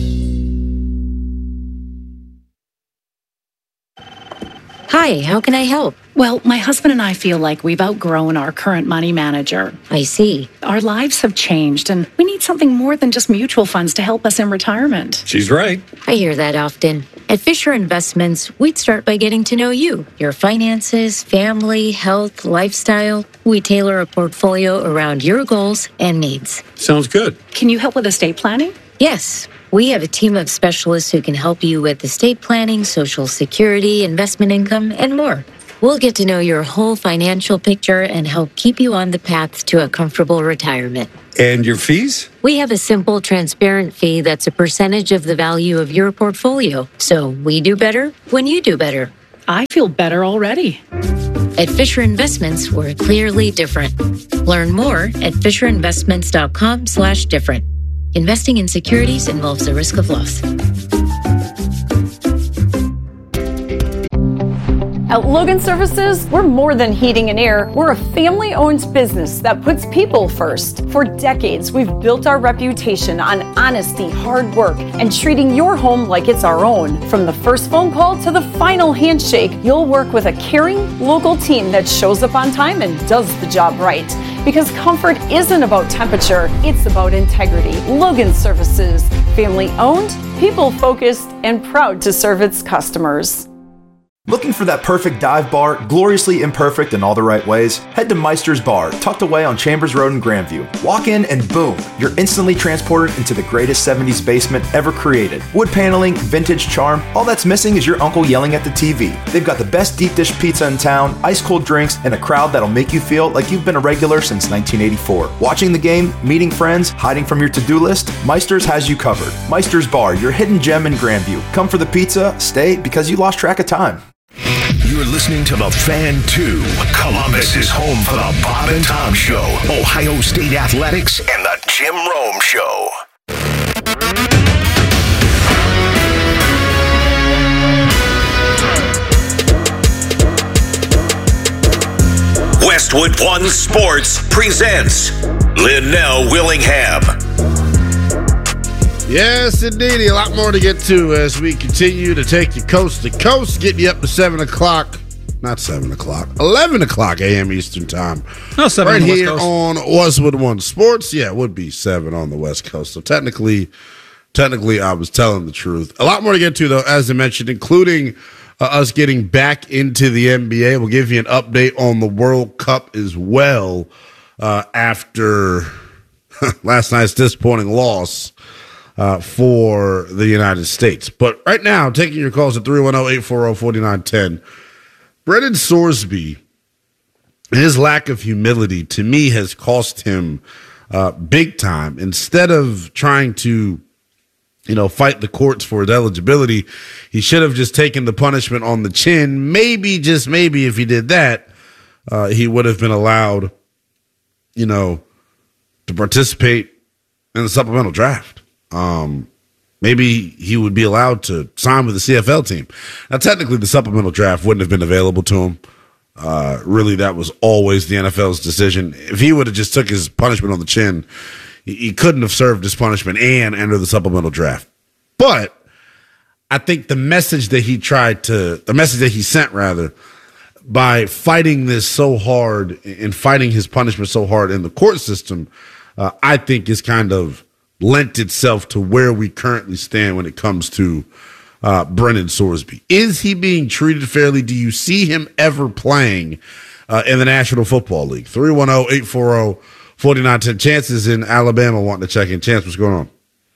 Hi, how can I help? Well, my husband and I feel like we've outgrown our current money manager. I see. Our lives have changed, and we need something more than just mutual funds to help us in retirement. She's right. I hear that often. At Fisher Investments, we'd start by getting to know you, your finances, family, health, lifestyle. We tailor a portfolio around your goals and needs. Sounds good. Can you help with estate planning? Yes, we have a team of specialists who can help you with estate planning, Social Security, investment income, and more. We'll get to know your whole financial picture and help keep you on the path to a comfortable retirement. And your fees? We have a simple, transparent fee that's a percentage of the value of your portfolio. So we do better when you do better. I feel better already. At Fisher Investments, we're clearly different. Learn more at FisherInvestments.com/different. Investing in securities involves the risk of loss. At Logan Services, we're more than heating and air. We're a family-owned business that puts people first. For decades, we've built our reputation on honesty, hard work, and treating your home like it's our own. From the first phone call to the final handshake, you'll work with a caring, local team that shows up on time and does the job right. Because comfort isn't about temperature, it's about integrity. Logan Services, family-owned, people-focused, and proud to serve its customers. Looking for that perfect dive bar, gloriously imperfect in all the right ways? Head to Meister's Bar, tucked away on Chambers Road in Grandview. Walk in and boom, you're instantly transported into the greatest 70s basement ever created. Wood paneling, vintage charm, all that's missing is your uncle yelling at the TV. They've got the best deep dish pizza in town, ice cold drinks, and a crowd that'll make you feel like you've been a regular since 1984. Watching the game, meeting friends, hiding from your to-do list, Meister's has you covered. Meister's Bar, your hidden gem in Grandview. Come for the pizza, stay because you lost track of time. You're listening to The Fan 2. Columbus is home for the Bob and Tom Show, Ohio State Athletics, and the Jim Rome Show. Westwood One Sports presents Linnell Willingham. Yes, indeed. A lot more to get to as we continue to take you coast to coast, getting you up to 7 o'clock. Not 7 o'clock. 11 o'clock a.m. Eastern Time. No, 7 right on the West here Coast. on Westwood One Sports. Yeah, it would be 7 on the West Coast. So technically, I was telling the truth. A lot more to get to, though, as I mentioned, including us getting back into the NBA. We'll give you an update on the World Cup as well after last night's disappointing loss for the United States. But right now, taking your calls at 310-840-4910. Brennan Sorsby, his lack of humility, to me, has cost him big time. Instead of trying to, fight the courts for his eligibility, he should have just taken the punishment on the chin. Maybe, just maybe, if he did that, he would have been allowed, to participate in the supplemental draft. Maybe he would be allowed to sign with the CFL team. Now, technically, the supplemental draft wouldn't have been available to him. Really, that was always the NFL's decision. If he would have just took his punishment on the chin, he couldn't have served his punishment and enter the supplemental draft. But I think the message that he sent by fighting this so hard and fighting his punishment so hard in the court system, I think is kind of lent itself to where we currently stand when it comes to Brennan Sorsby. Is he being treated fairly? Do you see him ever playing in the National Football League? 310-840-4910. Chance is in Alabama wanting to check in. Chance, what's going on?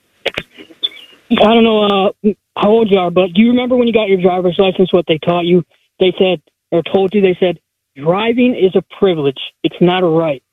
I don't know how old you are, but do you remember when you got your driver's license, what they taught you? They said, or told you, they said, driving is a privilege. It's not a right.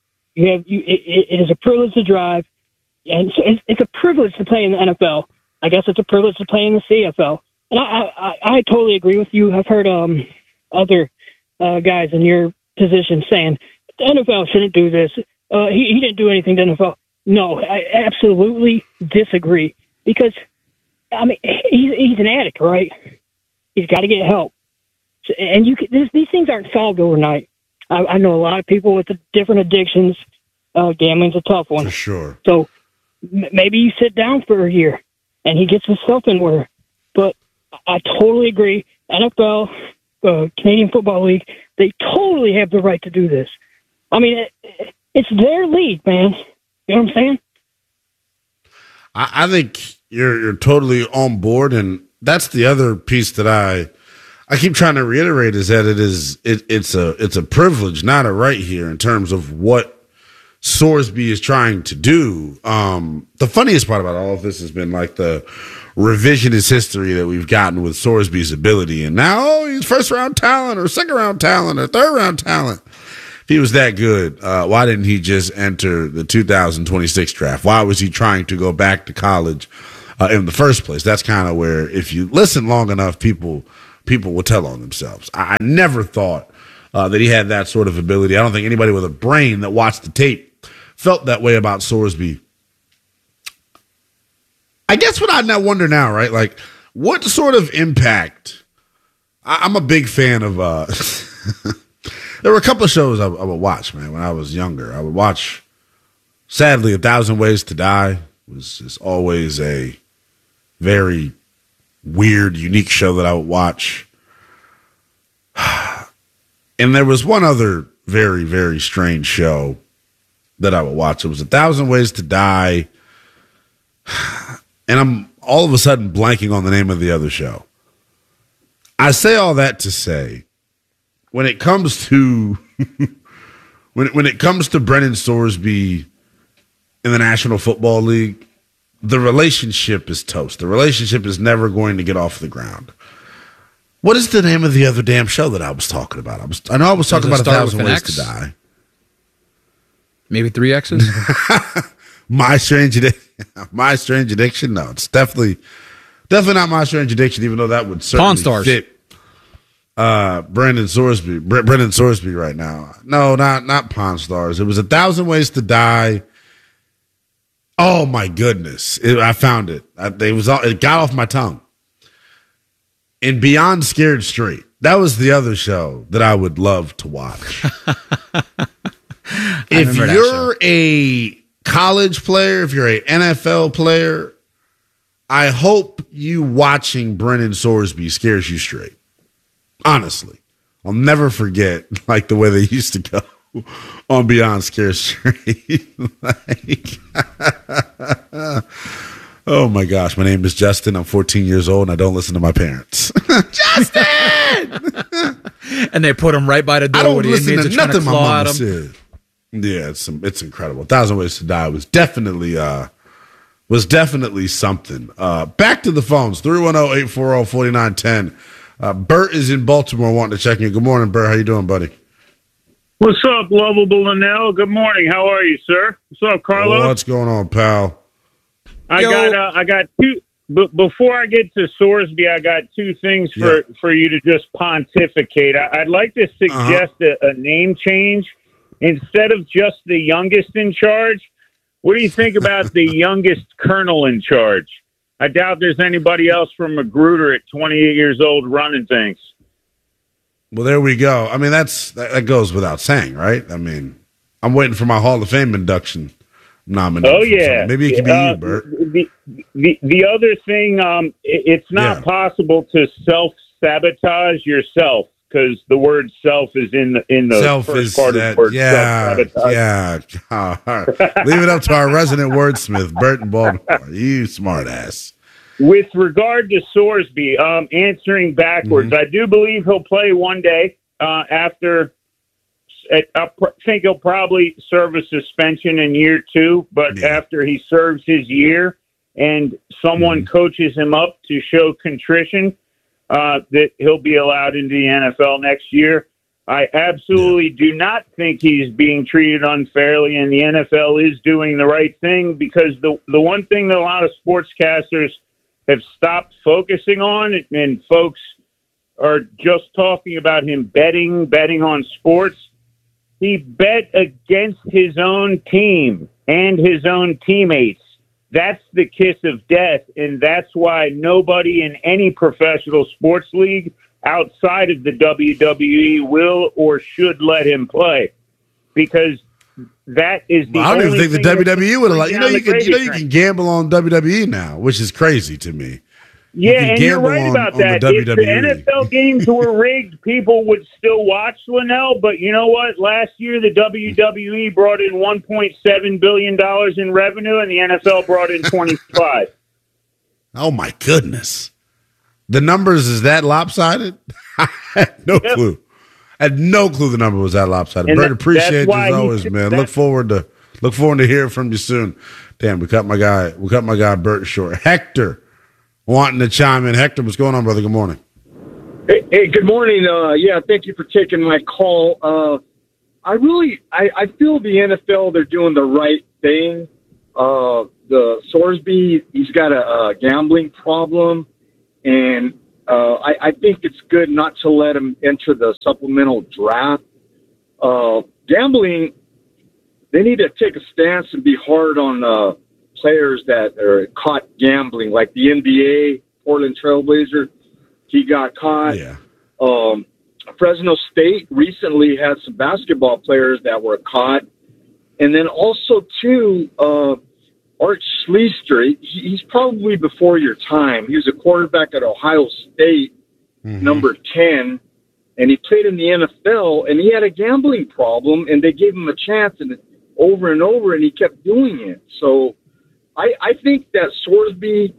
It is a privilege to drive. And so it's a privilege to play in the NFL. I guess it's a privilege to play in the CFL. And I totally agree with you. I've heard other guys in your position saying the NFL shouldn't do this. He didn't do anything to the NFL. No, I absolutely disagree. Because, he's an addict, right? He's got to get help. And these things aren't solved overnight. I know a lot of people with different addictions. Gambling's a tough one. For sure. So maybe you sit down for a year and he gets himself in order. But I totally agree. NFL, Canadian Football League, they totally have the right to do this. It's their league, man. You know what I'm saying? I think you're totally on board, and that's the other piece that I keep trying to reiterate is that it's a privilege, not a right here in terms of what Sorsby is trying to do. The funniest part about all of this has been like the revisionist history that we've gotten with Sorsby's ability. And now he's first round talent or second round talent or third round talent. If he was that good, why didn't he just enter the 2026 draft? Why was he trying to go back to college in the first place? That's kind of where, if you listen long enough, people will tell on themselves. I never thought that he had that sort of ability. I don't think anybody with a brain that watched the tape felt that way about Sorsby. I guess what I now wonder now, right? Like, what sort of impact? I'm a big fan of. There were a couple of shows I would watch, man, when I was younger. I would watch, sadly, 1,000 Ways to Die was just always a very weird, unique show that I would watch. And there was one other very, very strange show that I would watch. It was 1,000 Ways to Die. And I'm all of a sudden blanking on the name of the other show. I say all that to say, when it comes to when it comes to Brennan Sorsby in the National Football League, the relationship is toast. The relationship is never going to get off the ground. What is the name of the other damn show that I was talking about? I know I was talking about 1,000 Ways to Die. Maybe 3 X's? My Strange Addiction? No, it's definitely not My Strange Addiction, even though that would certainly fit Brendan Sorsby right now. No, not Pawn Stars. It was 1,000 Ways to Die. Oh, my goodness. I found it. It got off my tongue. And Beyond Scared Straight. That was the other show that I would love to watch. If you're a college player, if you're an NFL player, I hope you watching Brennan Sorsby scares you straight. Honestly, I'll never forget like the way they used to go on Beyond Scared Straight. Oh my gosh, my name is Justin. I'm 14 years old and I don't listen to my parents. Justin! And they put him right by the door. I don't listen to nothing my mama said. Yeah, it's incredible. 1,000 Ways to Die was definitely something. Back to the phones. 310-840-4910. Bert is in Baltimore wanting to check in. Good morning, Bert. How you doing, buddy? What's up, lovable Linnell? Good morning. How are you, sir? What's up, Carlos? What's going on, pal? I got two. But before I get to Sorsby, I got two things for you to just pontificate. I'd like to suggest a name change. Instead of just the youngest in charge, what do you think about the youngest colonel in charge? I doubt there's anybody else from Magruder at 28 years old running things. Well, there we go. I mean, that goes without saying, right? I mean, I'm waiting for my Hall of Fame induction nomination. Oh, yeah. Maybe it could be you, Bert. The other thing, it's not possible to self-sabotage yourself. Because the word "self" is in the self first part of the word. Yeah. Leave it up to our resident wordsmith, Bert in Baltimore. You smartass. With regard to Sorsby, answering backwards, I do believe he'll play one day. After, I think he'll probably serve a suspension in year 2. But after he serves his year and someone coaches him up to show contrition, that he'll be allowed into the NFL next year. I absolutely do not think he's being treated unfairly, and the NFL is doing the right thing, because the one thing that a lot of sportscasters have stopped focusing on, and folks are just talking about him betting on sports. He bet against his own team and his own teammates. That's the kiss of death, and that's why nobody in any professional sports league outside of the WWE will or should let him play, because that is the I don't only even think the WWE would allow. You you can gamble on WWE now, which is crazy to me. Yeah, and you're right about that. If the NFL games were rigged, people would still watch Linnell. But you know what? Last year, the WWE brought in $1.7 billion in revenue, and the NFL brought in 25. Oh, my goodness. The numbers, is that lopsided? I had no clue. I had no clue the number was that lopsided. Bert, appreciate you as always, man. Look forward to Look forward to hearing from you soon. Damn, we cut my guy Bert short. Hector wanting to chime in. Hector, what's going on, brother? Good morning. Hey, good morning. Thank you for taking my call. I feel the NFL, they're doing the right thing. The Sorsby, he's got a gambling problem, and I think it's good not to let him enter the supplemental draft. Gambling, they need to take a stance and be hard on players that are caught gambling, like the NBA, Portland Trailblazer. He got caught. Yeah. Fresno State recently had some basketball players that were caught. And then also, too, Art Schlichter, he's probably before your time. He was a quarterback at Ohio State, number 10, and he played in the NFL, and he had a gambling problem, and they gave him a chance and over, and he kept doing it. So I think that Sorsby,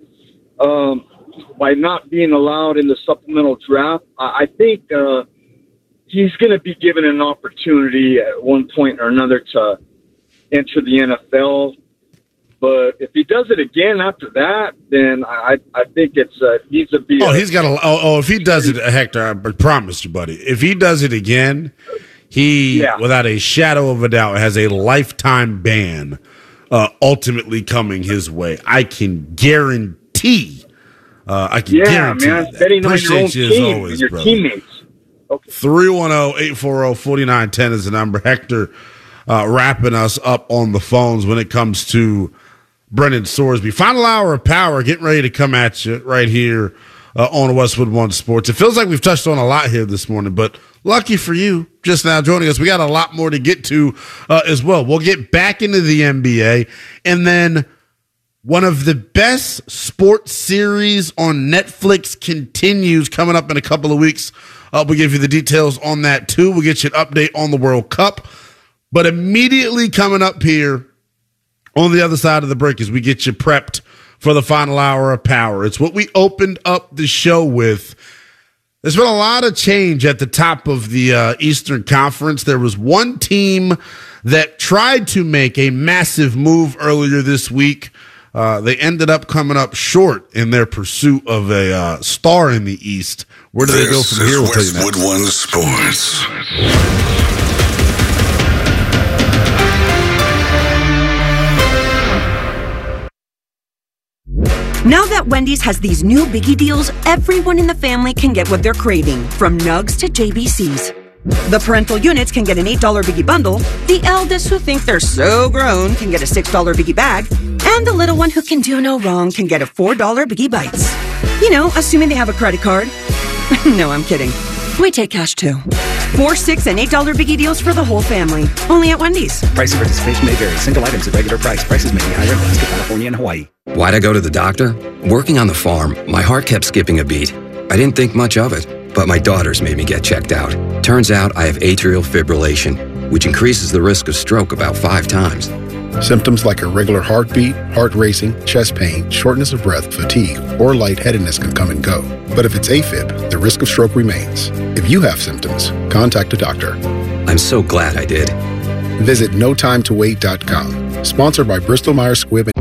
by not being allowed in the supplemental draft, I think he's going to be given an opportunity at one point or another to enter the NFL. But if he does it again after that, then I think it's needs to be. If he does it, Hector, I promise you, buddy. If he does it again, he, without a shadow of a doubt, has a lifetime ban ultimately coming his way. I can guarantee. Guarantee man. that. Betting on your own Appreciate you team as always, and your brother. teammates. Okay. 310-840-4910 is the number. Hector wrapping us up on the phones when it comes to Brennan Sorsby. Final hour of power, getting ready to come at you right here on Westwood One Sports. It feels like we've touched on a lot here this morning, but lucky for you, just now joining us, we got a lot more to get to as well. We'll get back into the NBA, and then one of the best sports series on Netflix continues coming up in a couple of weeks. We'll give you the details on that, too. We'll get you an update on the World Cup. But immediately coming up here on the other side of the break as we get you prepped for the final hour of power. It's what we opened up the show with. There's been a lot of change at the top of the Eastern Conference. There was one team that tried to make a massive move earlier this week. They ended up coming up short in their pursuit of a star in the East. Where do they go from here? We'll tell you next. Westwood One Sports. Now that Wendy's has these new biggie deals, everyone in the family can get what they're craving, from Nugs to JBCs. The parental units can get an $8 biggie bundle, the eldest who think they're so grown can get a $6 biggie bag, and the little one who can do no wrong can get a $4 biggie bites. You know, assuming they have a credit card. No, I'm kidding. We take cash too. $4, $6, and $8 biggie deals for the whole family. Only at Wendy's. Price and participation may vary. Single items at regular price. Prices may be higher in Alaska, California, and Hawaii. Why'd I go to the doctor? Working on the farm, my heart kept skipping a beat. I didn't think much of it, but my daughters made me get checked out. Turns out I have atrial fibrillation, which increases the risk of stroke about 5 times. Symptoms like irregular heartbeat, heart racing, chest pain, shortness of breath, fatigue, or lightheadedness can come and go. But if it's AFib, the risk of stroke remains. If you have symptoms, contact a doctor. I'm so glad I did. Visit notimetowait.com. Sponsored by Bristol-Myers Squibb.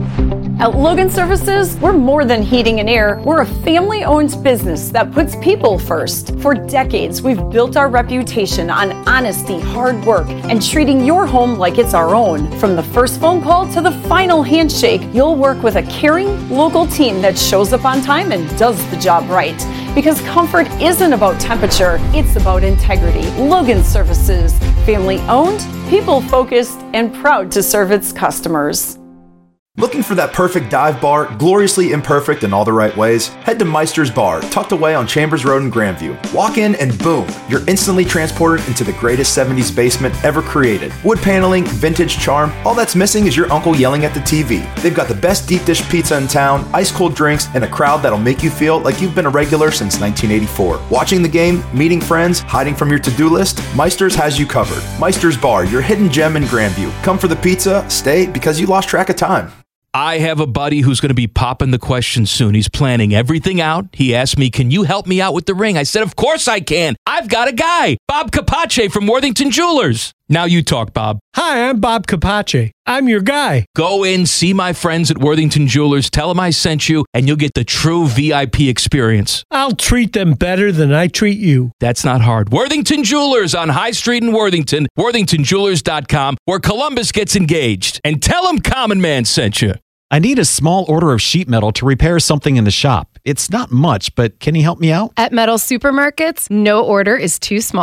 At Logan Services, we're more than heating and air. We're a family-owned business that puts people first. For decades, we've built our reputation on honesty, hard work, and treating your home like it's our own. From the first phone call to the final handshake, you'll work with a caring, local team that shows up on time and does the job right. Because comfort isn't about temperature, it's about integrity. Logan Services, family-owned, people-focused, and proud to serve its customers. Looking for that perfect dive bar, gloriously imperfect in all the right ways? Head to Meister's Bar, tucked away on Chambers Road in Grandview. Walk in and boom, you're instantly transported into the greatest 70s basement ever created. Wood paneling, vintage charm, all that's missing is your uncle yelling at the TV. They've got the best deep dish pizza in town, ice cold drinks, and a crowd that'll make you feel like you've been a regular since 1984. Watching the game, meeting friends, hiding from your to-do list, Meister's has you covered. Meister's Bar, your hidden gem in Grandview. Come for the pizza, stay because you lost track of time. I have a buddy who's going to be popping the question soon. He's planning everything out. He asked me, can you help me out with the ring? I said, of course I can. I've got a guy, Bob Capace from Worthington Jewelers. Now you talk, Bob. Hi, I'm Bob Capace. I'm your guy. Go in, see my friends at Worthington Jewelers, tell them I sent you, and you'll get the true VIP experience. I'll treat them better than I treat you. That's not hard. Worthington Jewelers on High Street in Worthington, worthingtonjewelers.com, where Columbus gets engaged. And tell them Common Man sent you. I need a small order of sheet metal to repair something in the shop. It's not much, but can you help me out? At Metal Supermarkets, no order is too small.